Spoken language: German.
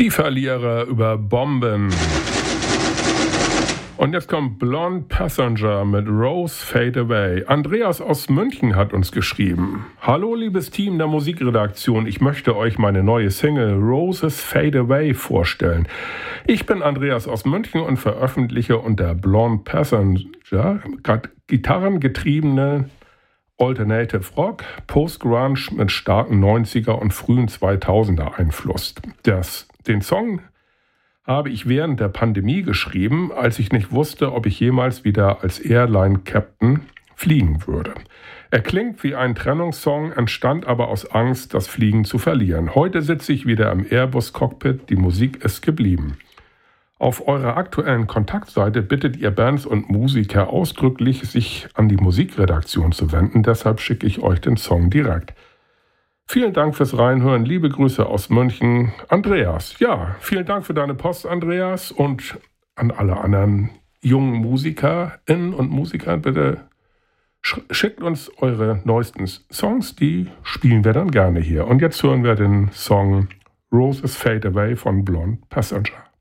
Die Verlierer über Bomben. Und jetzt kommt Blonde Passenger mit Rose Fade Away. Andreas aus München hat uns geschrieben. Hallo liebes Team der Musikredaktion, ich möchte euch meine neue Single Roses Fade Away vorstellen. Ich bin Andreas aus München und veröffentliche unter Blonde Passenger gitarrengetriebene Alternative Rock, Post-Grunge mit starken 90er und frühen 2000er Einfluss. Den Song habe ich während der Pandemie geschrieben, als ich nicht wusste, ob ich jemals wieder als Airline-Captain fliegen würde. Er klingt wie ein Trennungssong, entstand aber aus Angst, das Fliegen zu verlieren. Heute sitze ich wieder im Airbus-Cockpit, die Musik ist geblieben. Auf eurer aktuellen Kontaktseite bittet ihr Bands und Musiker ausdrücklich, sich an die Musikredaktion zu wenden, deshalb schicke ich euch den Song direkt. Vielen Dank fürs Reinhören. Liebe Grüße aus München. Andreas. Ja, vielen Dank für deine Post, Andreas. Und an alle anderen jungen MusikerInnen und Musiker, bitte schickt uns eure neuesten Songs. Die spielen wir dann gerne hier. Und jetzt hören wir den Song Roses Fade Away von Blonde Passenger.